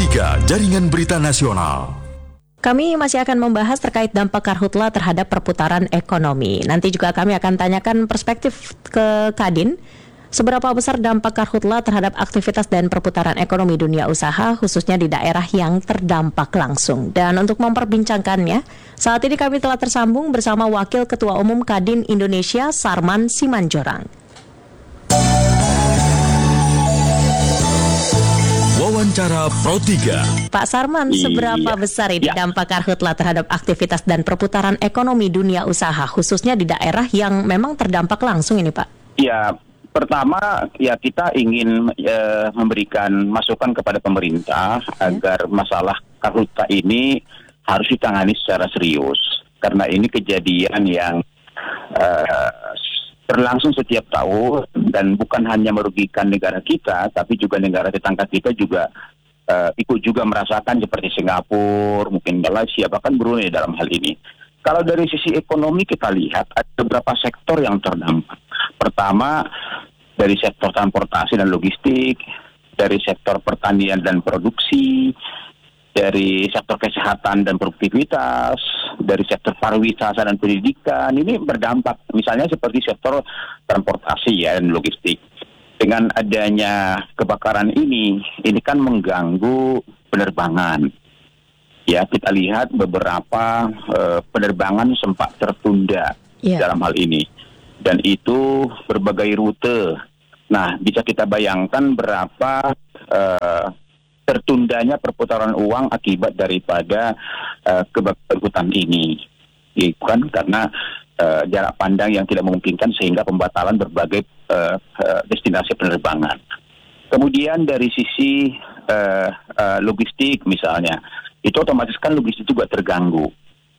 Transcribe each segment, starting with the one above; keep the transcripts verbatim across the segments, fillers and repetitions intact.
tiga Jaringan Berita Nasional. Kami masih akan membahas terkait dampak karhutla terhadap perputaran ekonomi. Nanti juga kami akan tanyakan perspektif ke Kadin. Seberapa besar dampak karhutla terhadap aktivitas dan perputaran ekonomi dunia usaha, khususnya di daerah yang terdampak langsung. Dan untuk memperbincangkannya, saat ini kami telah tersambung bersama Wakil Ketua Umum Kadin Indonesia, Sarman Simanjorang. Wawancara Pro tiga. Pak Sarman, seberapa Iya. besar ini Ya. dampak karhutla terhadap aktivitas dan perputaran ekonomi dunia usaha, khususnya di daerah yang memang terdampak langsung ini, Pak? Ya, pertama ya kita ingin eh, memberikan masukan kepada pemerintah agar masalah karhutla ini harus ditangani secara serius. Karena ini kejadian yang eh, berlangsung setiap tahun dan bukan hanya merugikan negara kita, tapi juga negara tetangga kita juga uh, ikut juga merasakan seperti Singapura, mungkin Malaysia, bahkan Brunei dalam hal ini. Kalau dari sisi ekonomi kita lihat ada beberapa sektor yang terdampak. Pertama, dari sektor transportasi dan logistik, dari sektor pertanian dan produksi, dari sektor kesehatan dan produktivitas, dari sektor pariwisata dan pendidikan. Ini berdampak, misalnya seperti sektor transportasi ya dan logistik. Dengan adanya kebakaran ini, ini kan mengganggu penerbangan. Ya, kita lihat beberapa uh, penerbangan sempat tertunda Yeah. dalam hal ini. Dan itu berbagai rute. Nah, bisa kita bayangkan berapa uh, tertundanya perputaran uang akibat daripada uh, kebakaran hutan ini, ya, kan karena uh, jarak pandang yang tidak memungkinkan sehingga pembatalan berbagai uh, uh, destinasi penerbangan. Kemudian dari sisi uh, uh, logistik misalnya, itu otomatis kan logistik juga terganggu.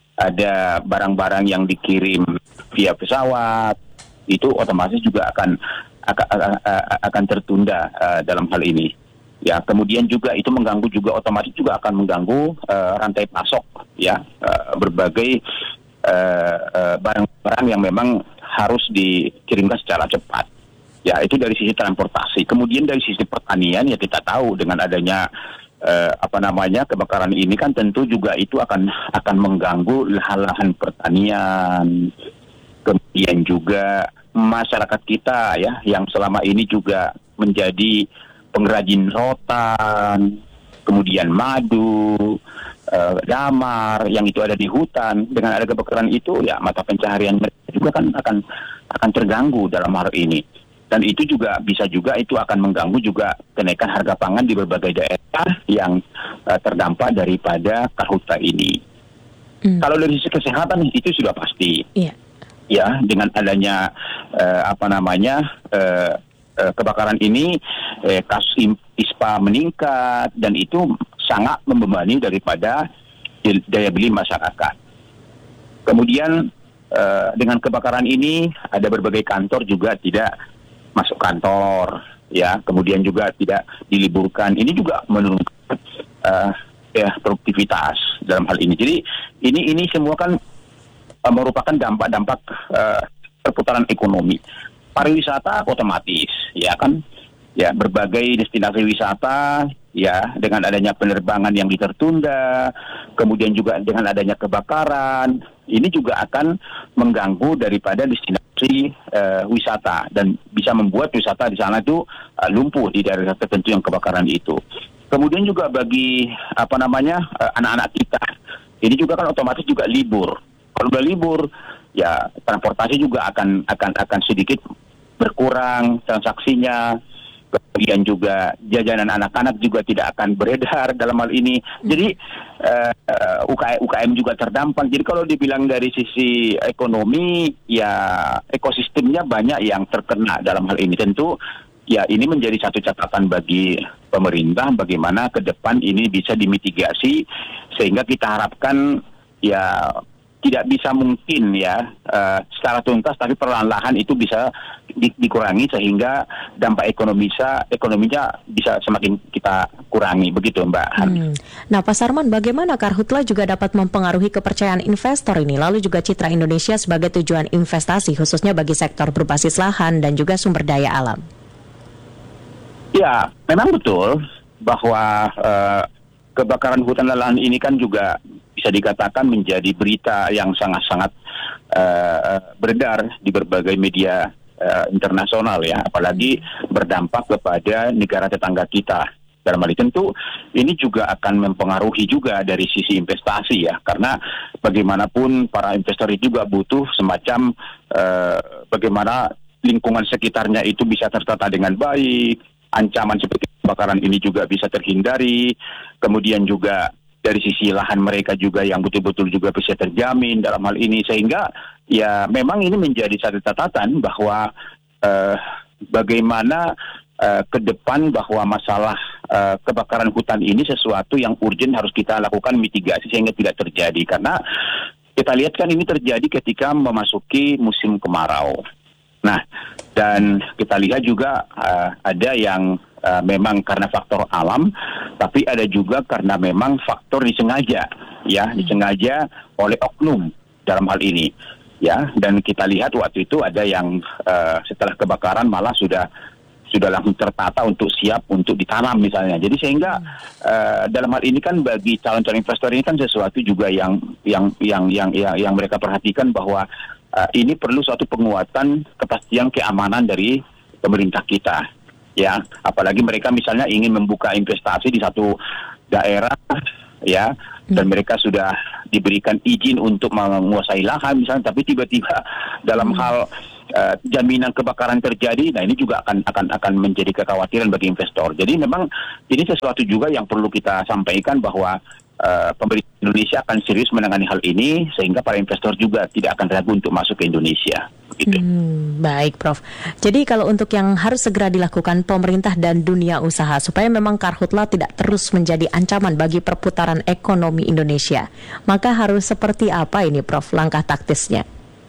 Ada barang-barang yang dikirim via pesawat, itu otomatis juga akan akan, akan tertunda uh, dalam hal ini. Ya, kemudian juga itu mengganggu juga otomatis juga akan mengganggu uh, rantai pasok ya uh, berbagai uh, uh, barang-barang yang memang harus dikirimkan secara cepat. Ya, itu dari sisi transportasi. Kemudian dari sisi pertanian ya kita tahu dengan adanya uh, apa namanya kebakaran ini kan tentu juga itu akan akan mengganggu lahan-lahan pertanian. Kemudian juga masyarakat kita ya yang selama ini juga menjadi pengrajin rotan, kemudian madu, uh, damar yang itu ada di hutan. Dengan ada kebakaran itu ya mata pencaharian mereka juga kan akan akan terganggu dalam hal ini. Dan itu juga bisa juga itu akan mengganggu juga kenaikan harga pangan di berbagai daerah yang uh, terdampak daripada karhutla ini. Hmm. Kalau dari sisi kesehatan itu sudah pasti. Yeah. Ya, dengan adanya uh, apa namanya uh, kebakaran ini eh, kasus ISPA meningkat dan itu sangat membebani daripada daya beli masyarakat. Kemudian eh, dengan kebakaran ini ada berbagai kantor juga tidak masuk kantor, ya. Kemudian juga tidak diliburkan. Ini juga menurunkan eh, ya produktivitas dalam hal ini. Jadi ini ini semua kan eh, merupakan dampak-dampak eh, perputaran ekonomi. Pariwisata otomatis, ya kan, ya berbagai destinasi wisata, ya dengan adanya penerbangan yang tertunda, kemudian juga dengan adanya kebakaran, ini juga akan mengganggu daripada destinasi uh, wisata dan bisa membuat wisata di sana itu uh, lumpuh di daerah tertentu yang kebakaran itu. Kemudian juga bagi apa namanya uh, anak-anak kita, ini juga kan otomatis juga libur. Kalau udah libur, ya transportasi juga akan akan akan sedikit berkurang transaksinya. Kemudian juga jajanan anak-anak juga tidak akan beredar dalam hal ini. Jadi uh, U K M juga terdampak. Jadi kalau dibilang dari sisi ekonomi, ya ekosistemnya banyak yang terkena dalam hal ini. Tentu ya ini menjadi satu catatan bagi pemerintah bagaimana ke depan ini bisa dimitigasi sehingga kita harapkan ya tidak bisa mungkin ya uh, secara tuntas, tapi perlahan-lahan itu bisa di, dikurangi sehingga dampak ekonomi bisa ekonominya bisa semakin kita kurangi, begitu Mbak. Hmm. Nah, Pak Sarman, bagaimana karhutla juga dapat mempengaruhi kepercayaan investor ini, lalu juga citra Indonesia sebagai tujuan investasi khususnya bagi sektor berbasis lahan dan juga sumber daya alam? Ya, memang betul bahwa uh, kebakaran hutan dan lahan ini kan juga bisa dikatakan menjadi berita yang sangat-sangat uh, beredar di berbagai media uh, internasional ya, apalagi berdampak kepada negara tetangga kita. Dalam hal itu tentu ini juga akan mempengaruhi juga dari sisi investasi ya, karena bagaimanapun para investor juga butuh semacam uh, bagaimana lingkungan sekitarnya itu bisa tertata dengan baik, ancaman seperti kebakaran ini juga bisa terhindari, kemudian juga dari sisi lahan mereka juga yang betul-betul juga bisa terjamin dalam hal ini, sehingga ya memang ini menjadi satu catatan bahwa uh, bagaimana uh, ke depan bahwa masalah uh, kebakaran hutan ini sesuatu yang urgent harus kita lakukan mitigasi sehingga tidak terjadi, karena kita lihat kan ini terjadi ketika memasuki musim kemarau. Nah, dan kita lihat juga uh, ada yang uh, memang karena faktor alam, tapi ada juga karena memang faktor disengaja, ya, disengaja oleh oknum dalam hal ini, ya. Dan kita lihat waktu itu ada yang uh, setelah kebakaran malah sudah sudah langsung tertata untuk siap untuk ditanam misalnya. Jadi sehingga uh, dalam hal ini kan bagi calon-calon investor ini kan sesuatu juga yang yang yang yang yang, yang mereka perhatikan bahwa Uh, ini perlu suatu penguatan kepastian keamanan dari pemerintah kita, ya. Apalagi mereka misalnya ingin membuka investasi di satu daerah, ya, dan mereka sudah diberikan izin untuk menguasai lahan misalnya, tapi tiba-tiba dalam hal uh, jaminan kebakaran terjadi, nah ini juga akan akan akan menjadi kekhawatiran bagi investor. Jadi memang ini sesuatu juga yang perlu kita sampaikan bahwa Uh, pemerintah Indonesia akan serius menangani hal ini sehingga para investor juga tidak akan ragu untuk masuk ke Indonesia. Gitu. Hmm, baik, Prof. Jadi kalau untuk yang harus segera dilakukan pemerintah dan dunia usaha supaya memang karhutla tidak terus menjadi ancaman bagi perputaran ekonomi Indonesia, maka harus seperti apa ini, Prof, langkah taktisnya?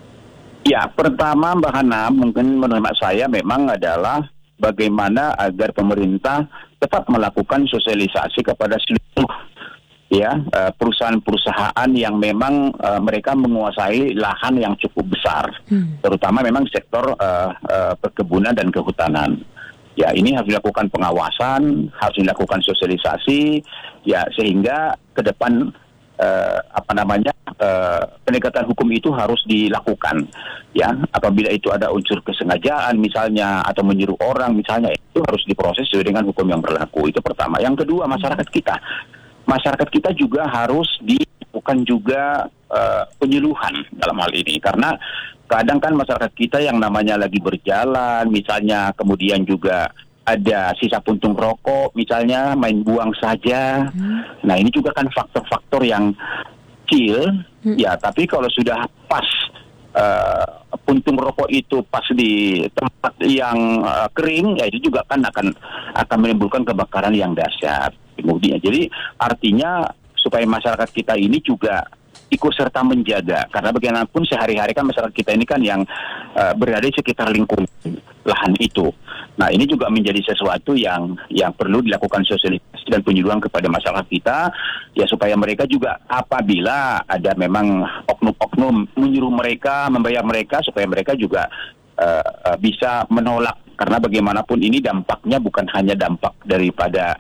Ya, pertama Mbak Hana, mungkin menurut saya memang adalah bagaimana agar pemerintah tetap melakukan sosialisasi kepada seluruh ya perusahaan-perusahaan yang memang uh, mereka menguasai lahan yang cukup besar, hmm. terutama memang sektor uh, uh, perkebunan dan kehutanan. Ya, ini harus dilakukan pengawasan, harus dilakukan sosialisasi, ya, sehingga ke depan uh, apa namanya uh, penegakan hukum itu harus dilakukan. Ya, apabila itu ada unsur kesengajaan misalnya atau menyuruh orang misalnya, itu harus diproses sesuai dengan hukum yang berlaku. Itu pertama. Yang kedua, masyarakat kita. Masyarakat kita juga harus dilakukan juga uh, penyuluhan dalam hal ini, karena kadang kan masyarakat kita yang namanya lagi berjalan misalnya, kemudian juga ada sisa puntung rokok misalnya, main buang saja. hmm. Nah ini juga kan faktor-faktor yang kecil, hmm. ya, tapi kalau sudah pas uh, puntung rokok itu pas di tempat yang uh, kering, ya itu juga kan akan akan menimbulkan kebakaran yang dahsyat. Kemudian, jadi artinya supaya masyarakat kita ini juga ikut serta menjaga, karena bagaimanapun sehari-hari kan masyarakat kita ini kan yang uh, berada di sekitar lingkungan lahan itu. Nah ini juga menjadi sesuatu yang yang perlu dilakukan sosialisasi dan penyuluhan kepada masyarakat kita, ya, supaya mereka juga apabila ada memang oknum-oknum menyuruh mereka, membayar mereka, supaya mereka juga uh, uh, bisa menolak, karena bagaimanapun ini dampaknya bukan hanya dampak daripada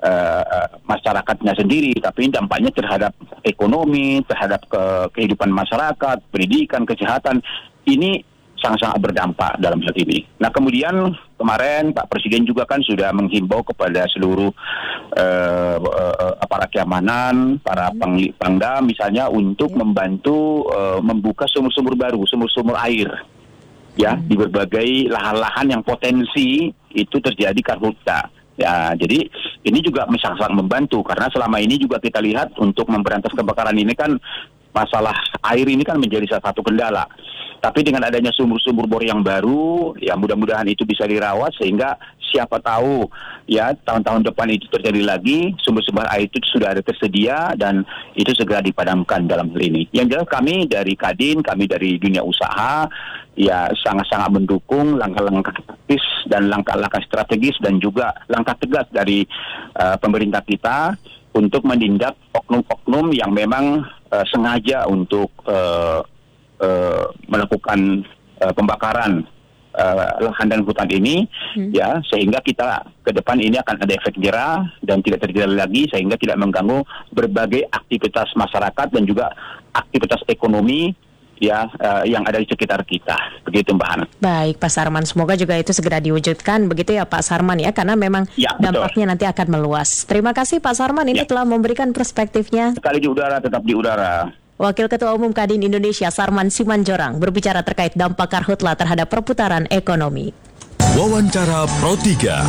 Uh, masyarakatnya sendiri, tapi dampaknya terhadap ekonomi, terhadap ke kehidupan masyarakat, pendidikan, kesehatan. Ini sangat-sangat berdampak dalam hal ini. Nah kemudian kemarin Pak Presiden juga kan sudah menghimbau kepada seluruh uh, uh, aparat keamanan, para pangli, pangdam misalnya, untuk membantu uh, membuka sumur-sumur baru, sumur-sumur air, ya, di berbagai lahan-lahan yang potensi itu terjadi karhutla. Ya, jadi ini juga sangat membantu, karena selama ini juga kita lihat untuk memberantas kebakaran ini kan masalah air ini kan menjadi salah satu kendala. Tapi dengan adanya sumur-sumur bor yang baru, ya mudah-mudahan itu bisa dirawat sehingga siapa tahu ya tahun-tahun depan itu terjadi lagi, sumber-sumber air itu sudah ada tersedia dan itu segera dipadamkan dalam hal ini. Yang jelas kami dari Kadin, kami dari dunia usaha ya sangat-sangat mendukung langkah-langkah taktis dan langkah-langkah strategis dan juga langkah tegas dari uh, pemerintah kita untuk menindak oknum-oknum yang memang uh, sengaja untuk uh, uh, melakukan uh, pembakaran uh, lahan dan hutan ini, hmm. ya, sehingga kita ke depan ini akan ada efek jerah dan tidak terjadi lagi, sehingga tidak mengganggu berbagai aktivitas masyarakat dan juga aktivitas ekonomi ya uh, yang ada di sekitar kita. Begitu Mbak Hana. Baik Pak Sarman, semoga juga itu segera diwujudkan begitu ya Pak Sarman ya, karena memang ya, dampaknya nanti akan meluas. Terima kasih Pak Sarman ini ya. telah memberikan perspektifnya. Sekali di udara tetap di udara. Wakil Ketua Umum Kadin Indonesia Sarman Simanjorang berbicara terkait dampak karhutla terhadap perputaran ekonomi. Wawancara Pro tiga.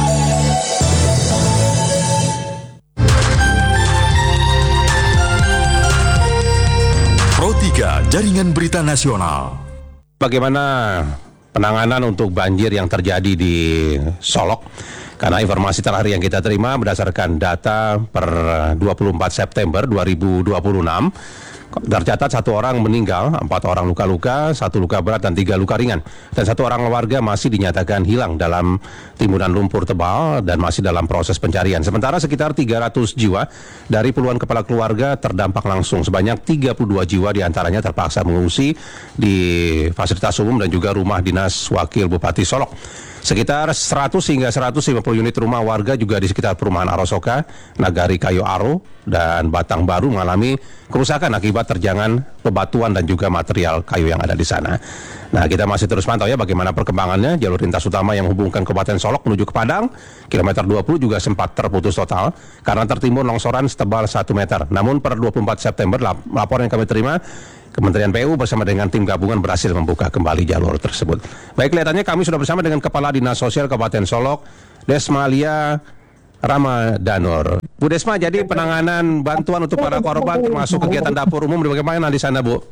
Pro tiga, Jaringan Berita Nasional. Bagaimana penanganan untuk banjir yang terjadi di Solok? Karena informasi terakhir yang kita terima berdasarkan data per dua puluh empat September dua ribu dua puluh enam, tercatat satu orang meninggal, empat orang luka-luka, satu luka berat dan tiga luka ringan. Dan satu orang warga masih dinyatakan hilang dalam timbunan lumpur tebal dan masih dalam proses pencarian. Sementara sekitar tiga ratus jiwa dari puluhan kepala keluarga terdampak langsung. Sebanyak tiga puluh dua jiwa diantaranya terpaksa mengungsi di fasilitas umum dan juga rumah dinas Wakil Bupati Solok. Sekitar seratus hingga seratus lima puluh unit rumah warga juga di sekitar perumahan Arosoka, Nagari Kayu Aro, dan Batang Baru mengalami kerusakan akibat terjangan bebatuan dan juga material kayu yang ada di sana. Nah, kita masih terus pantau ya bagaimana perkembangannya. Jalur lintas utama yang menghubungkan Kabupaten Solok menuju ke Padang, kilometer dua puluh juga sempat terputus total karena tertimbun longsoran setebal satu meter. Namun per dua puluh empat September, laporan yang kami terima, Kementerian P U bersama dengan tim gabungan berhasil membuka kembali jalur tersebut. Baik, kelihatannya kami sudah bersama dengan Kepala Dinas Sosial Kabupaten Solok, Desmalia Ramadanur. Bu Desma, jadi penanganan bantuan untuk para korban termasuk kegiatan dapur umum bagaimana di sana, Bu?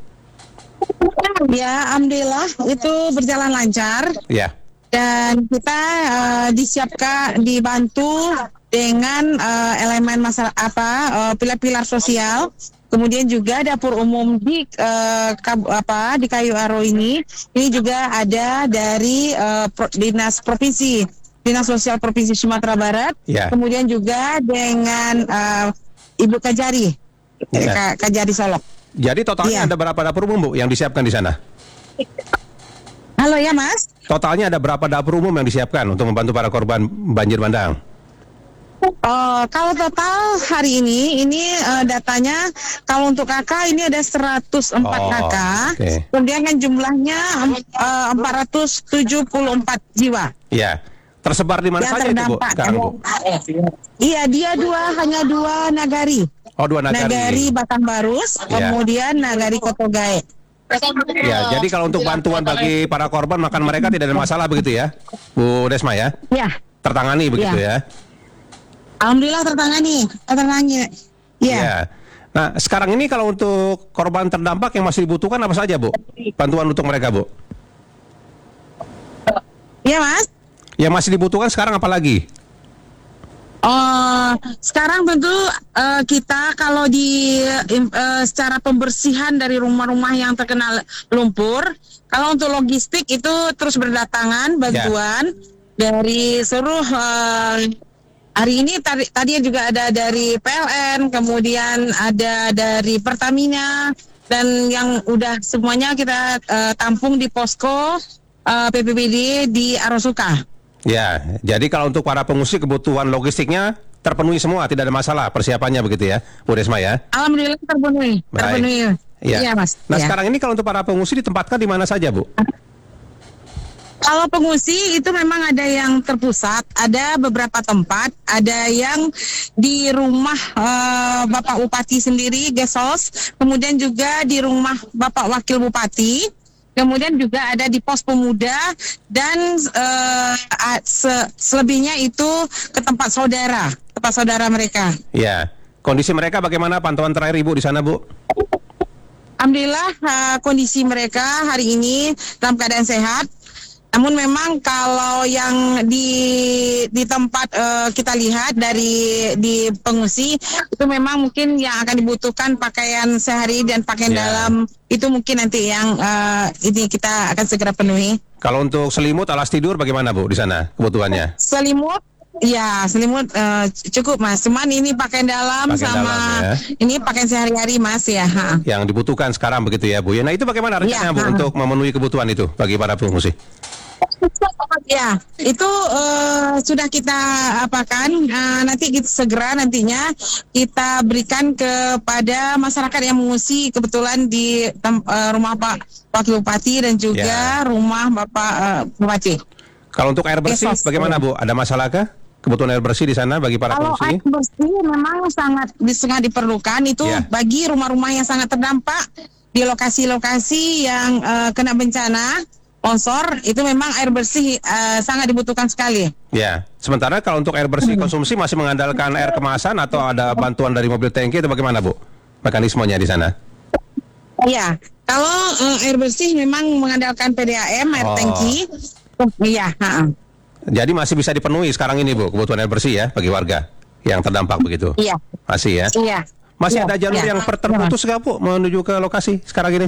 Ya, alhamdulillah itu berjalan lancar. Ya. Dan kita uh, disiapkan, dibantu dengan uh, elemen masalah apa uh, pilar-pilar sosial. Kemudian juga dapur umum di uh, kab, apa di Kayu Aro ini, ini juga ada dari uh, Pro, Dinas Provinsi, Dinas Sosial Provinsi Sumatera Barat. Yeah. Kemudian juga dengan uh, Ibu Kajari, yeah. Kajari Solok. Jadi totalnya yeah. ada berapa dapur umum, Bu, yang disiapkan di sana? Halo ya, Mas. Totalnya ada berapa dapur umum yang disiapkan untuk membantu para korban banjir bandang? Uh, kalau total hari ini, ini uh, datanya kalau untuk K K ini ada seratus empat oh, K K, okay. Kemudian kan jumlahnya uh, empat ratus tujuh puluh empat jiwa. Iya, tersebar di mana saja itu, Bu? Sekarang, Bu? Iya, dia dua hanya dua nagari. Oh, dua nagari. Nagari Batang Barus, yeah. Kemudian nagari Kotogae. Ya, jadi kalau untuk bantuan bagi para korban, makan mereka tidak ada masalah begitu ya, Bu Desma ya? Iya. Tertangani begitu ya? ya? Alhamdulillah tertangani, tertangani. Iya. Ya. Nah, sekarang ini kalau untuk korban terdampak yang masih dibutuhkan apa saja, Bu? Bantuan untuk mereka, Bu? Iya, Mas. Yang masih dibutuhkan sekarang apa lagi? Oh, sekarang tentu uh, kita kalau di uh, secara pembersihan dari rumah-rumah yang terkena lumpur, kalau untuk logistik itu terus berdatangan bantuan ya. Dari seluruh uh, hari ini tadi, tadi juga ada dari P L N, kemudian ada dari Pertamina, dan yang udah semuanya kita uh, tampung di posko uh, P P B D di Arosuka. Ya, jadi kalau untuk para pengungsi kebutuhan logistiknya terpenuhi semua, tidak ada masalah persiapannya begitu ya, Bu Desma ya? Alhamdulillah terpenuhi, Baik. terpenuhi. Ya. Iya, Mas. Nah, ya. Sekarang ini kalau untuk para pengungsi ditempatkan di mana saja, Bu? Kalau pengungsi itu memang ada yang terpusat, ada beberapa tempat, ada yang di rumah uh, Bapak Bupati sendiri, Gesos, kemudian juga di rumah Bapak Wakil Bupati, kemudian juga ada di pos pemuda, dan uh, se- selebihnya itu ke tempat saudara, tempat saudara mereka. Ya, kondisi mereka bagaimana pantauan terakhir Ibu di sana, Bu? Alhamdulillah uh, kondisi mereka hari ini dalam keadaan sehat. Namun memang kalau yang di di tempat uh, kita lihat dari di pengungsi itu memang mungkin yang akan dibutuhkan pakaian sehari dan pakaian yeah. dalam itu mungkin nanti yang uh, ini kita akan segera penuhi. Kalau untuk selimut, alas tidur bagaimana, Bu, di sana kebutuhannya? Selimut, ya selimut uh, cukup, Mas. Cuman ini pakaian dalam pakaian sama dalam, ya. Ini pakaian sehari-hari, Mas ya. Ha. Yang dibutuhkan sekarang begitu ya, Bu. Ya, nah itu bagaimana rencananya, ya, Bu, ha. untuk memenuhi kebutuhan itu bagi para pengungsi? Ya, itu eh, sudah kita apakan, eh, nanti kita segera nantinya kita berikan kepada masyarakat yang mengungsi kebetulan di tem- eh, rumah Pak Wakil Bupati dan juga Ya. rumah Bapak eh, Bupati. Kalau untuk air bersih Esos. bagaimana Bu? Ada masalah kah? Kebutuhan air bersih di sana bagi para Kalau pengungsi? air bersih memang sangat sangat diperlukan itu Ya. bagi rumah-rumah yang sangat terdampak di lokasi-lokasi yang eh, kena bencana longsor, itu memang air bersih eh, sangat dibutuhkan sekali. Ya. Sementara kalau untuk air bersih konsumsi masih mengandalkan air kemasan atau ada bantuan dari mobil tangki itu bagaimana Bu? Mekanismenya di sana? Iya, kalau eh, air bersih memang mengandalkan P D A M, air Oh. tangki. Iya, ha-ha. Jadi masih bisa dipenuhi sekarang ini Bu, kebutuhan air bersih ya bagi warga yang terdampak begitu? Iya. Masih ya? Iya. Masih Iya, ada jalur iya. yang per- terputus nggak Bu menuju ke lokasi sekarang ini?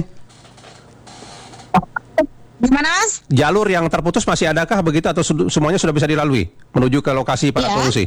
Gimana, Mas? Jalur yang terputus masih adakah begitu atau sudu- semuanya sudah bisa dilalui menuju ke lokasi para Iya. pengungsi?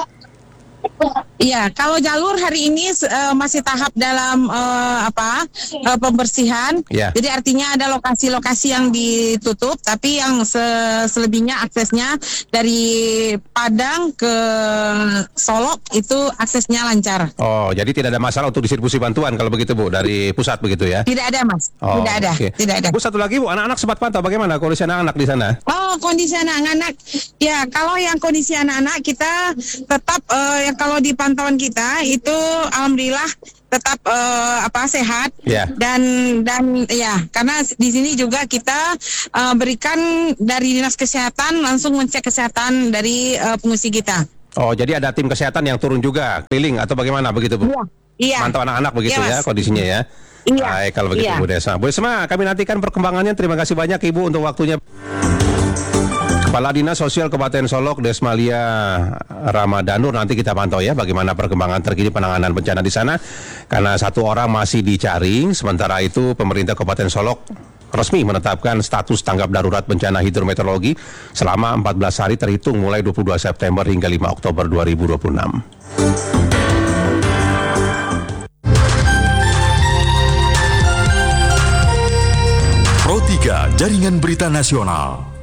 Iya, kalau jalur hari ini eh, masih tahap dalam eh, apa eh, pembersihan. Ya. Jadi artinya ada lokasi-lokasi yang ditutup, tapi yang se- selebihnya aksesnya dari Padang ke Solok itu aksesnya lancar. Oh, jadi tidak ada masalah untuk distribusi bantuan kalau begitu Bu dari pusat begitu ya? Tidak ada, Mas. Oh, Tidak ada. oke. Tidak ada. Bu, satu lagi Bu, anak-anak sempat pantau bagaimana kondisi anak-anak di sana? Oh, kondisi anak-anak. Ya, kalau yang kondisi anak-anak kita tetap eh, yang kalau di pantauan kita itu alhamdulillah tetap eh, apa sehat. Ya. Dan dan ya, karena di sini juga kita eh, berikan dari Dinas Kesehatan langsung ngecek kesehatan dari eh, pengungsi kita. Oh, jadi ada tim kesehatan yang turun juga keliling atau bagaimana begitu Bu? Iya. Mantau anak-anak begitu Iya, ya Mas. kondisinya ya? Iya. Baik kalau begitu Iya. Bu Desma. Bu Desma, kami nantikan perkembangannya. Terima kasih banyak Ibu untuk waktunya. Kepala Dinas Sosial Kabupaten Solok Desmalia Ramadanur, nanti kita pantau ya bagaimana perkembangan terkini penanganan bencana di sana karena satu orang masih dicari. Sementara itu pemerintah Kabupaten Solok resmi menetapkan status tanggap darurat bencana hidrometeorologi selama empat belas hari terhitung mulai dua puluh dua September hingga lima Oktober dua ribu dua puluh enam. Pro tiga Jaringan Berita Nasional.